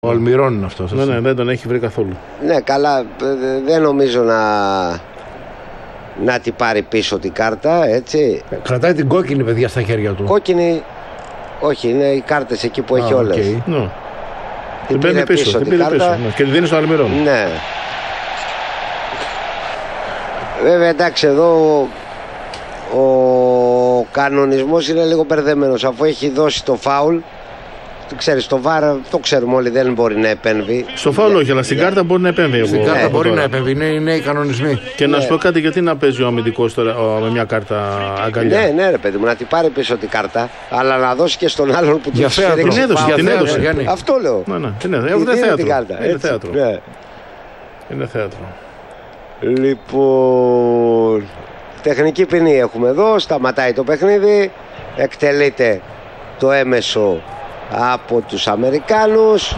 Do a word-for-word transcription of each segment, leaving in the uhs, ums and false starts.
Ο Αλμυρών είναι αυτός. Ναι, ναι, δεν τον έχει βρει καθόλου. Ναι, καλά, δεν νομίζω να, να την πάρει πίσω την κάρτα, έτσι. Κρατάει την κόκκινη, παιδιά, στα χέρια του. Κόκκινη, όχι, είναι οι κάρτες εκεί που έχει Α, όλες. okay. Ναι. Την Την παίρνει πίσω, πίσω την την πήρε πίσω. κάρτα. Ναι. Και τη δίνει στο Αλμυρών. Ναι. Βέβαια, εντάξει, εδώ ο κανονισμός είναι λίγο μπερδεμένος, αφού έχει δώσει το φάουλ. Ξέρεις, το βαρ, το ξέρουμε όλοι, δεν μπορεί να επέμβει. Στο φάουλ όχι, αλλά στην κάρτα μπορεί να επέμβει. Στην εγώ, κάρτα από μπορεί τώρα. να επέμβει, είναι οι νέοι κανονισμοί. Και να Ναι. σου πω κάτι, γιατί να παίζει ο αμυντικός τώρα ο, με μια κάρτα αγκαλιά. Ναι, ναι, ρε παιδί μου, να την πάρει πίσω την κάρτα, αλλά να δώσει και στον άλλον που Για του θέατρο. Την έδωσε, Για την θέατρο, έδωσε. Γιάννη. Αυτό λέω. Ναι, ναι, την έδωσε. Τη Είναι δίνει θέατρο. την κάρτα, Είναι έτσι. θέατρο. Ναι. Είναι θέατρο. Λοιπόν, τεχνική ποινή έχουμε εδώ, σταματάει το παιχνίδι, εκτελείται το έμεσο από τους Αμερικάνους.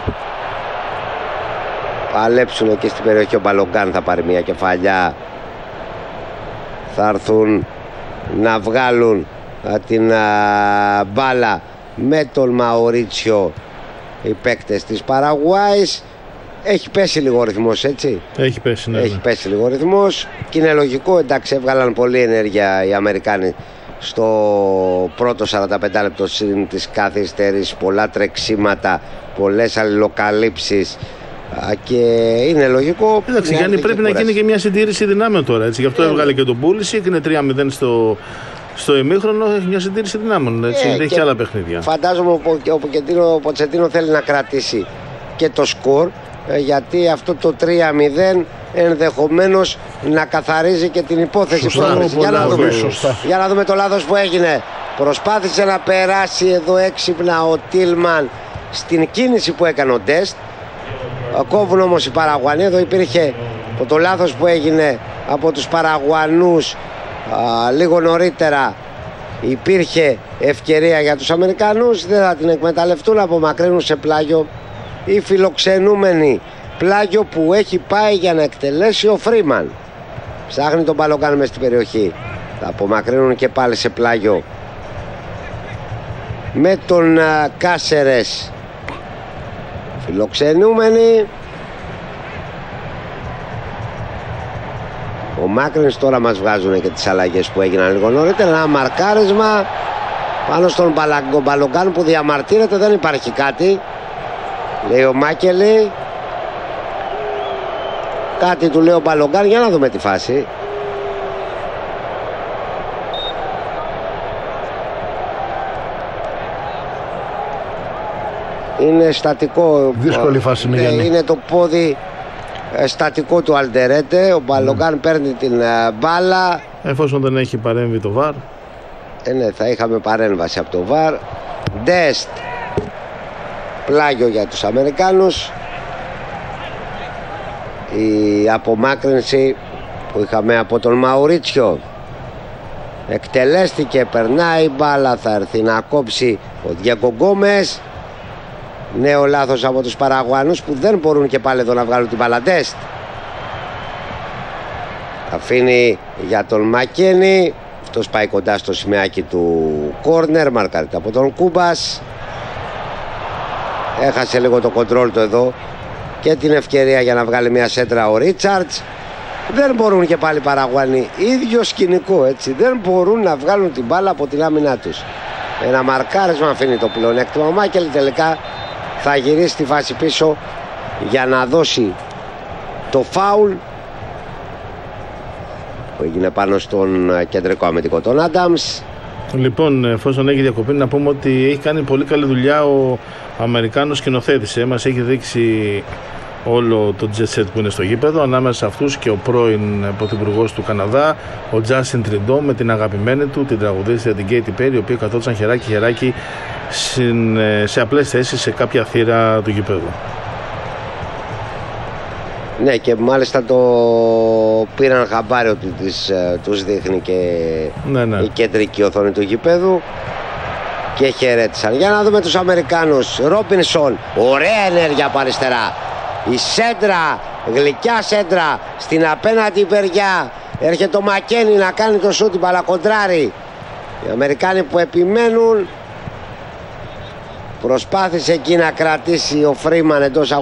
Παλέψουν και στην περιοχή, ο Μπαλογκάν θα πάρει μια κεφαλιά. Θα έρθουν να βγάλουν α, την α, μπάλα με τον Μαουρίτσιο οι παίκτες της Παραγουάης. Έχει πέσει λίγο ο ρυθμός, έτσι. Έχει πέσει, ναι. Έχει ναι. πέσει λίγο ο ρυθμός και είναι λογικό, εντάξει, έβγαλαν πολλή ενέργεια οι Αμερικάνοι στο πρώτο σαράντα πέντε λεπτό συν της καθυστερής, πολλά τρεξίματα, πολλές αλληλοκαλύψεις και είναι λογικό. Εντάξει, να Γιάννη, έρθει πρέπει να κούραση. γίνει και μια συντήρηση δυνάμεων τώρα. Έτσι. Γι' αυτό Ε, έβγαλε και τον Πούληση, έκανε τρία μηδέν στο, στο ημίχρονο. Έχει μια συντήρηση δυνάμεων. Έτσι. Ε, έχει και και άλλα παιχνίδια. Φαντάζομαι ο, ο, Ποτσετίνο, ο Ποτσετίνο θέλει να κρατήσει και το σκορ, ε, γιατί αυτό το τρία μηδέν ενδεχομένως να καθαρίζει και την υπόθεση. Σωστά, πρόκριση. Για, να πολλά, δούμε. σωστά. Για να δούμε το λάθος που έγινε. Προσπάθησε να περάσει εδώ έξυπνα ο Τίλμαν στην κίνηση που έκανε ο Ντεστ. Κόβουν όμως οι Παραγουανοί. Εδώ υπήρχε το λάθος που έγινε από τους Παραγουανούς α, λίγο νωρίτερα. Υπήρχε ευκαιρία για τους Αμερικανούς, δεν θα την εκμεταλλευτούν, απομακρύνουν σε πλάγιο οι φιλοξενούμενοι. Πλάγιο που έχει πάει για να εκτελέσει ο Φρίμαν. Ψάχνει τον Μπαλογκάν μες στην περιοχή. Θα απομακρύνουν και πάλι σε πλάγιο με τον α, Κάσερες. Φιλοξενούμενοι. Ο Μάκρινς τώρα μας βγάζουν και τις αλλαγές που έγιναν λίγο νωρίτερα. Ένα μαρκάρισμα πάνω στον Μπαλογκάν που διαμαρτύρεται, δεν υπάρχει κάτι, λέει ο Μάκελη. Κάτι του λέει ο Μπαλογκάν, για να δούμε τη φάση. Είναι στατικό. Δύσκολη φάση είναι, Γιάννη. Είναι το πόδι ε, στατικό του Αλντερέτε. Ο Μπαλογκάν mm. παίρνει την ε, μπάλα. Εφόσον δεν έχει παρέμβει το βαρ. Ε, ναι, θα είχαμε παρέμβαση από το βαρ. Ντεστ. Πλάγιο για τους Αμερικάνους. Η απομάκρυνση που είχαμε από τον Μαουρίτσιο εκτελέστηκε, περνάει η μπάλα, θα έρθει να κόψει ο Διέγκο Γκόμες. Νέο λάθος από τους Παραγουανούς που δεν μπορούν και πάλι εδώ να βγάλουν την μπάλα. Ντεστ αφήνει για τον Μακένι, αυτός πάει κοντά στο σημαίακι του κόρνερ, μαρκάρεται από τον Κούμπας. Έχασε λίγο το κοντρόλ του εδώ και την ευκαιρία για να βγάλει μια σέντρα ο Ρίτσαρτς. Δεν μπορούν και πάλι οι Παραγουανοί, ίδιο σκηνικό, έτσι, δεν μπορούν να βγάλουν την μπάλα από την άμυνά τους. Ένα μαρκάρισμα αφήνει το πλεονέκτημα. Ο Μάκελ τελικά θα γυρίσει τη φάση πίσω για να δώσει το φάουλ που έγινε πάνω στον κεντρικό αμυντικό, τον Άνταμς. Λοιπόν, εφόσον έχει διακοπή, να πούμε ότι έχει κάνει πολύ καλή δουλειά ο Αμερικάνος σκηνοθέτης. Ε. Μας έχει δείξει όλο το jet set που είναι στο γήπεδο. Ανάμεσα σε αυτούς και ο πρώην πρωθυπουργός του Καναδά, ο Τζάστιν Τριντό, με την αγαπημένη του, την τραγουδίστρια την Κέιτι Πέρι, η οποία καθόταν χεράκι χεράκι σε απλές θέσεις σε κάποια θύρα του γήπεδου. Ναι, και μάλιστα το πήραν χαμπάρι ότι τις, τους δείχνει και ναι, ναι. η κεντρική οθόνη του γηπέδου και χαιρέτησαν. Για να δούμε τους Αμερικάνους. Ρόμπινσον, ωραία ενέργεια από αριστερά. Η σέντρα, γλυκιά σέντρα στην απέναντι μεριά. Έρχεται ο Μακένι να κάνει το σούτ, την μπαλακοντράρει. Οι Αμερικάνοι που επιμένουν. Προσπάθησε εκεί να κρατήσει ο Φρίμαν εντός